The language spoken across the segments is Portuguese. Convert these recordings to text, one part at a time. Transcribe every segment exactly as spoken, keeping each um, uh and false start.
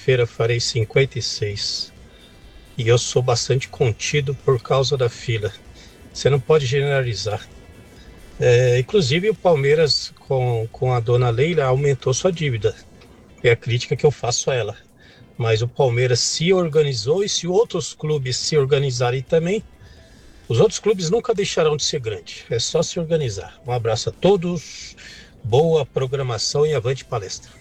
quinta-feira farei cinquenta e seis. E eu sou bastante contido por causa da fila. Você não pode generalizar. É, inclusive o Palmeiras com, com a dona Leila aumentou sua dívida. É a crítica que eu faço a ela. Mas o Palmeiras se organizou, e se outros clubes se organizarem também, os outros clubes nunca deixarão de ser grandes. É só se organizar. Um abraço a todos, boa programação e avante palestra.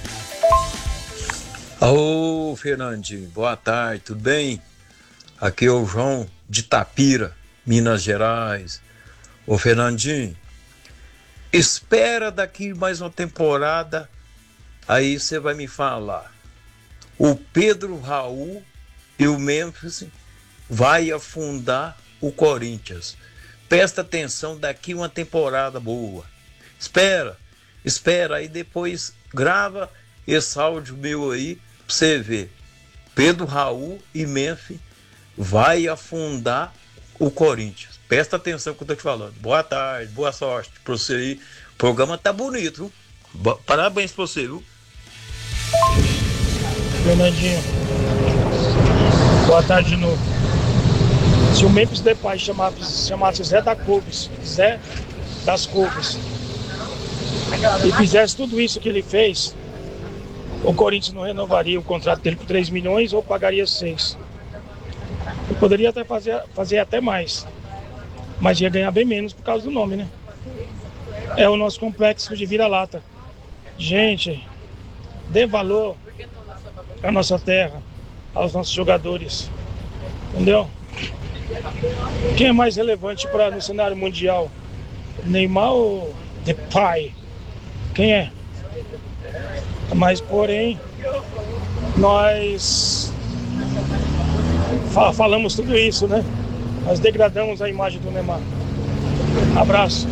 Ô, Fernandinho, boa tarde, tudo bem? Aqui é o João de Tapira, Minas Gerais. Ô, Fernandinho, espera daqui mais uma temporada, aí você vai me falar. O Pedro Raul e o Memphis vai afundar o Corinthians. Presta atenção, daqui uma temporada boa. Espera, espera, aí depois grava esse áudio meu aí pra você ver. Pedro Raul e Memphis vai afundar o Corinthians. Presta atenção no que eu tô te falando. Boa tarde, boa sorte pra você aí. O programa tá bonito, viu? Parabéns pra você, viu? Fernandinho, boa tarde de novo. Se o Memphis Depay chamasse, chamasse Zé da Couves, Zé das Couves, e fizesse tudo isso que ele fez, o Corinthians não renovaria o contrato dele por três milhões ou pagaria seis. Ele poderia até fazer, fazer até mais, mas ia ganhar bem menos por causa do nome, né? É o nosso complexo de vira-lata. Gente, dê valor à nossa terra, aos nossos jogadores, entendeu? Quem é mais relevante para no cenário mundial? Neymar ou Depay? Quem é? Mas porém nós fa- falamos tudo isso, né? Nós degradamos a imagem do Neymar. Abraço.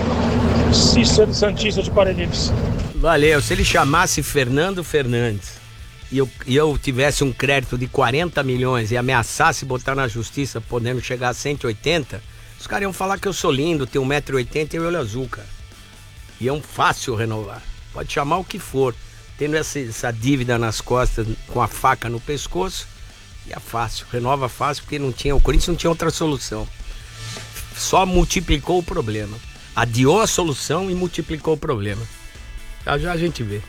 Cícero Santista de Parelheiros. Valeu, se ele chamasse Fernando Fernandes e eu, e eu tivesse um crédito de quarenta milhões e ameaçasse botar na justiça podendo chegar a cento e oitenta, os caras iam falar que eu sou lindo, tenho um metro e oitenta e olho azul, cara. Iam fácil renovar. Pode chamar o que for. Tendo essa, essa dívida nas costas, com a faca no pescoço, ia fácil. Renova fácil, porque não tinha, o Corinthians não tinha outra solução. Só multiplicou o problema. Adiou a solução e multiplicou o problema. Já já a gente vê.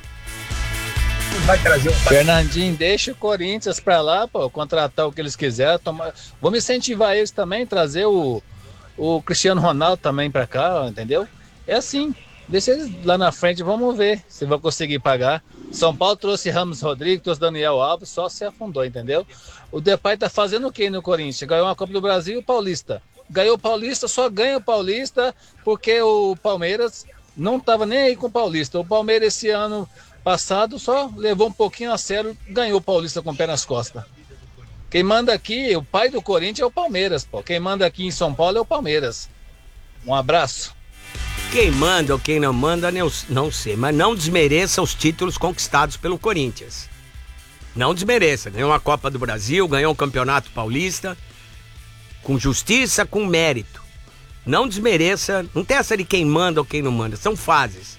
Vai trazer um... Fernandinho, deixa o Corinthians pra lá, pô, contratar o que eles quiserem. Tomar... Vamos incentivar eles também, trazer o, o Cristiano Ronaldo também pra cá, entendeu? É assim, deixa eles lá na frente, vamos ver se vão conseguir pagar. São Paulo trouxe Ramos Rodrigues, trouxe Daniel Alves, só se afundou, entendeu? O Depay tá fazendo o que no Corinthians? Ganhou uma Copa do Brasil e o Paulista. Ganhou o Paulista, só ganha o Paulista porque o Palmeiras não tava nem aí com o Paulista. O Palmeiras esse ano passado só levou um pouquinho a sério, ganhou o Paulista com o pé nas costas. Quem manda aqui, o pai do Corinthians é o Palmeiras, pô. Quem manda aqui em São Paulo é o Palmeiras. Um abraço. Quem manda ou quem não manda, não sei, mas não desmereça os títulos conquistados pelo Corinthians. Não desmereça. Ganhou uma Copa do Brasil, ganhou um Campeonato Paulista, com justiça, com mérito. Não desmereça, não tem essa de quem manda ou quem não manda, são fases.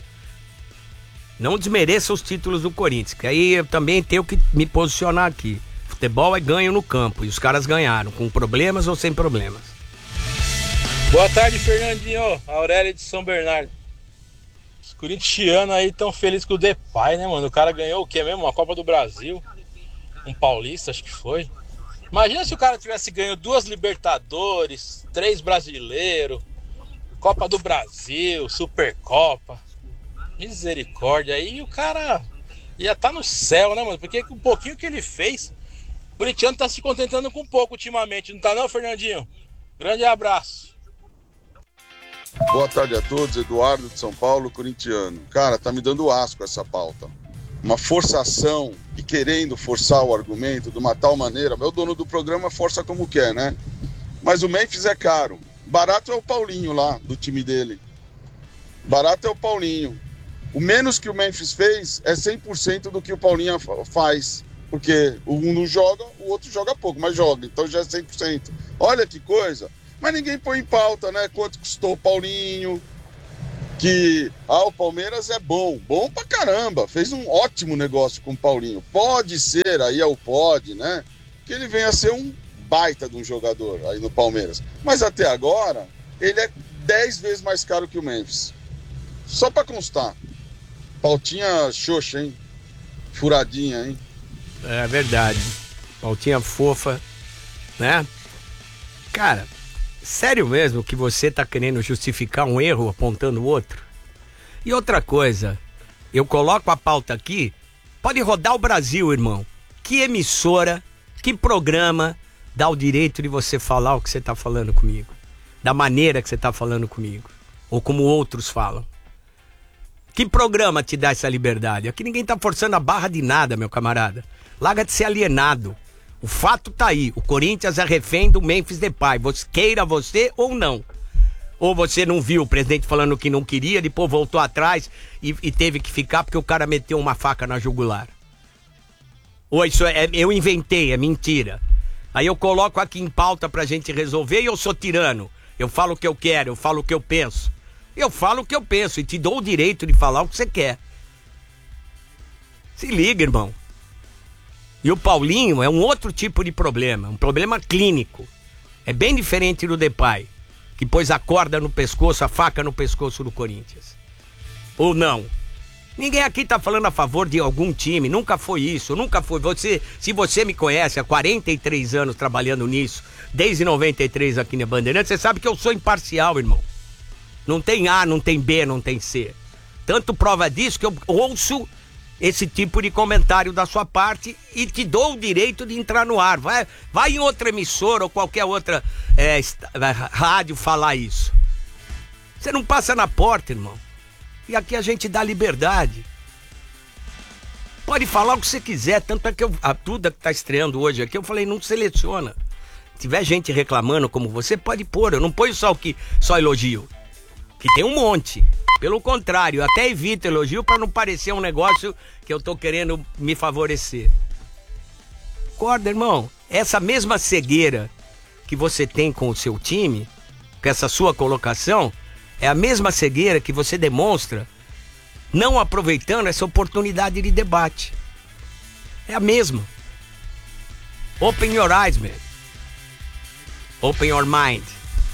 Não desmereça os títulos do Corinthians, que aí eu também tenho que me posicionar aqui. Futebol é ganho no campo, e os caras ganharam, com problemas ou sem problemas. Boa tarde, Fernandinho, Aurélia de São Bernardo. Os corintianos aí tão felizes com o Depay, né, mano? O cara ganhou o quê mesmo? Uma Copa do Brasil, um Paulista, acho que foi. Imagina se o cara tivesse ganho duas Libertadores, três Brasileiros, Copa do Brasil, Supercopa. Misericórdia, aí o cara ia estar tá no céu, né, mano? Porque com um pouquinho que ele fez, o corintiano tá se contentando com pouco ultimamente, não tá não, Fernandinho? Grande abraço. Boa tarde a todos, Eduardo de São Paulo, corintiano. Cara, tá me dando asco essa pauta. Uma forçação e querendo forçar o argumento de uma tal maneira. Meu dono do programa força como quer, né? Mas o Memphis é caro. Barato é o Paulinho lá, do time dele. Barato é o Paulinho. O menos que o Memphis fez é cem por cento do que o Paulinho faz. Porque um não joga, o outro joga pouco, mas joga. Então já é cem por cento. Olha que coisa. Mas ninguém põe em pauta, né? Quanto custou o Paulinho, que ah, o Palmeiras é bom, bom pra caramba, fez um ótimo negócio com o Paulinho. Pode ser, aí é o pode, né? Que ele venha a ser um baita de um jogador aí no Palmeiras. Mas até agora, ele é dez vezes mais caro que o Memphis. Só pra constar. Pautinha xoxa, hein? Furadinha, hein? É verdade. Pautinha fofa, né? Cara, sério mesmo que você tá querendo justificar um erro apontando o outro? E outra coisa, eu coloco a pauta aqui, pode rodar o Brasil, irmão. Que emissora, que programa dá o direito de você falar o que você tá falando comigo? Da maneira que você tá falando comigo? Ou como outros falam? Que programa te dá essa liberdade? Aqui ninguém tá forçando a barra de nada, meu camarada. Larga de ser alienado. O fato tá aí. O Corinthians é refém do Memphis Depay. Você queira você ou não. Ou você não viu o presidente falando que não queria, depois voltou atrás e, e teve que ficar porque o cara meteu uma faca na jugular. Ou isso é, eu inventei, é mentira. Aí eu coloco aqui em pauta pra gente resolver e eu sou tirano. Eu falo o que eu quero, eu falo o que eu penso. Eu falo o que eu penso e te dou o direito de falar o que você quer. Se liga, irmão. E o Paulinho é um outro tipo de problema, um problema clínico. É bem diferente do Depay, que pôs a corda no pescoço, a faca no pescoço do Corinthians. Ou não? Ninguém aqui tá falando a favor de algum time, nunca foi isso, nunca foi. Você, se você me conhece há quarenta e três anos trabalhando nisso, desde noventa e três aqui na Bandeirantes, você sabe que eu sou imparcial, irmão. Não tem A, não tem B, não tem C. Tanto prova disso que eu ouço esse tipo de comentário da sua parte e te dou o direito de entrar no ar. Vai, vai em outra emissora ou qualquer outra é, rádio falar isso. Você não passa na porta, irmão. E aqui a gente dá liberdade. Pode falar o que você quiser, tanto é que eu, a Duda que tá estreando hoje aqui, eu falei, não seleciona. Se tiver gente reclamando como você, pode pôr. Eu não ponho só o que só elogio. Que tem um monte. Pelo contrário, eu até evito elogio para não parecer um negócio que eu tô querendo me favorecer. Acorda, irmão. Essa mesma cegueira que você tem com o seu time, com essa sua colocação, é a mesma cegueira que você demonstra não aproveitando essa oportunidade de debate. É a mesma. Open your eyes, man. Open your mind.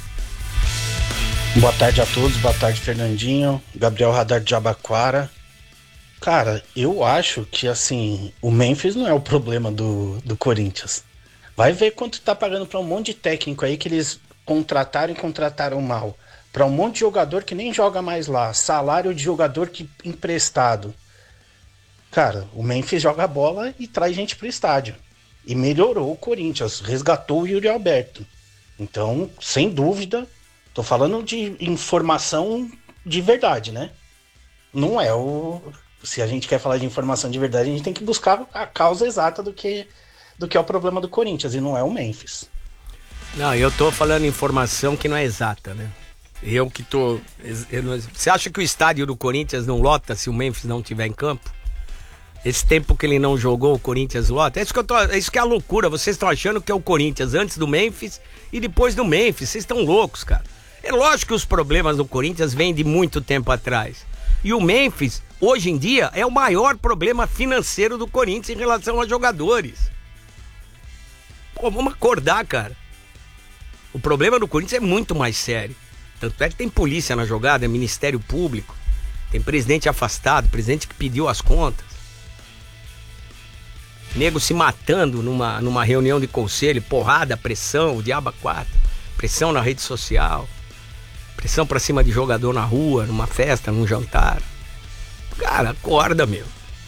Boa tarde a todos, boa tarde Fernandinho, Gabriel Radar de Jabaquara. Cara, eu acho que assim, o Memphis não é o problema do, do Corinthians. Vai ver quanto tá pagando pra um monte de técnico aí que eles contrataram e contrataram mal. Pra um monte de jogador que nem joga mais lá, salário de jogador que emprestado. Cara, o Memphis joga bola e traz gente pro estádio. E melhorou o Corinthians, resgatou o Yuri Alberto. Então, sem dúvida, tô falando de informação de verdade, né? Não é o... Se a gente quer falar de informação de verdade, a gente tem que buscar a causa exata do que, do que é o problema do Corinthians, e não é o Memphis. Não, eu tô falando informação que não é exata, né? Eu que tô... Eu não... Você acha que o estádio do Corinthians não lota se o Memphis não tiver em campo? Esse tempo que ele não jogou, o Corinthians lota. É isso que, eu tô... é isso que é a loucura. Vocês estão achando que é o Corinthians antes do Memphis e depois do Memphis. Vocês estão loucos, cara. É lógico que os problemas do Corinthians vêm de muito tempo atrás. E o Memphis, hoje em dia, é o maior problema financeiro do Corinthians em relação a jogadores. Pô, vamos acordar, cara. O problema do Corinthians é muito mais sério. Tanto é que tem polícia na jogada, é Ministério Público, tem presidente afastado, presidente que pediu as contas. Nego se matando numa, numa reunião de conselho, porrada, pressão, o diabo quatro, pressão na rede social, pressão pra cima de jogador na rua, numa festa, num jantar. Cara, acorda, meu.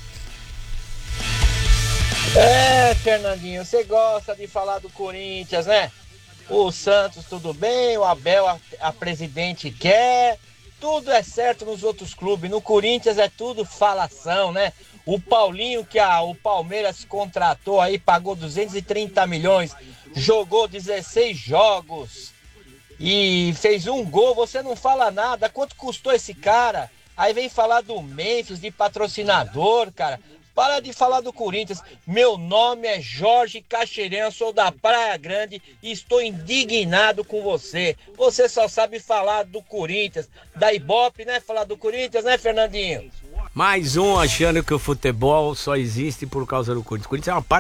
É, Fernandinho, você gosta de falar do Corinthians, né? O Santos tudo bem, o Abel a, a presidente quer, tudo é certo nos outros clubes, no Corinthians é tudo falação, né? O Paulinho que a, o Palmeiras contratou aí, pagou duzentos e trinta milhões, jogou dezesseis jogos e fez um gol, você não fala nada, quanto custou esse cara? Aí vem falar do Memphis, de patrocinador, cara. Para de falar do Corinthians. Meu nome é Jorge Caxeirense, sou da Praia Grande e estou indignado com você. Você só sabe falar do Corinthians, da Ibope, né? Falar do Corinthians, né, Fernandinho? Mais um achando que o futebol só existe por causa do Corinthians. O Corinthians é uma